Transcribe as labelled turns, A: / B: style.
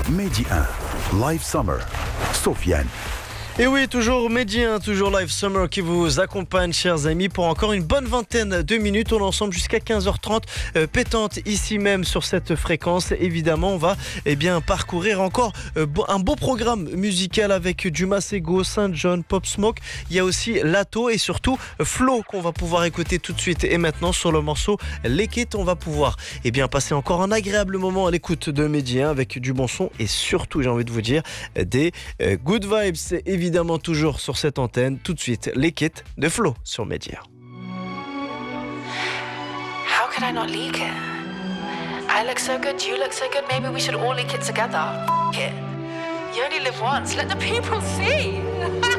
A: Mehdi 1, Live Summer, Sofiane.
B: Et oui, toujours Mehdi, toujours Live Summer qui vous accompagne, chers amis, pour encore une bonne vingtaine de minutes. On est ensemble jusqu'à 15h30, pétante ici même sur cette fréquence. Évidemment, on va parcourir encore un beau programme musical avec du Masego, Saint John, Pop Smoke. Il y a aussi Lato et surtout Flo qu'on va pouvoir écouter tout de suite. Et maintenant, sur le morceau Lekit, on va pouvoir passer encore un agréable moment à l'écoute de Mehdi avec du bon son et surtout, j'ai envie de vous dire, des good vibes. C'est évidemment toujours sur cette antenne. Tout de suite, les kits de Flo sur Média.
C: How could I not leak it? I look so good, you look so good. Maybe we should all leak it together. It. You only live once. Let the people see.